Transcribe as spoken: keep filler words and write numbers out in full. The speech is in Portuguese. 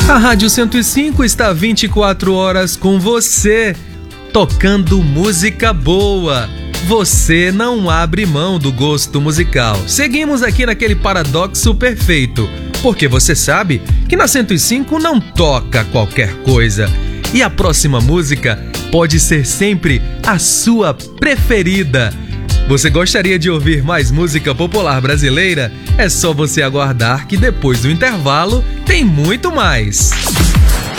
A Rádio cento e cinco está vinte e quatro horas com você, tocando música boa. Você não abre mão do gosto musical. Seguimos aqui naquele paradoxo perfeito, porque você sabe que na cento e cinco não toca qualquer coisa. E a próxima música pode ser sempre a sua preferida. Você gostaria de ouvir mais música popular brasileira? É só você aguardar que depois do intervalo tem muito mais.